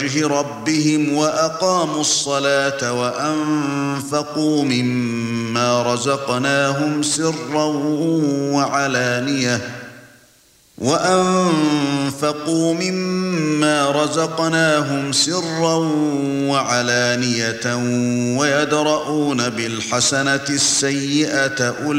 وجه ربهم وأقاموا الصلاة وأنفقوا مما رزقناهم سرا وعلانية ويدرؤون بالحسنة السيئة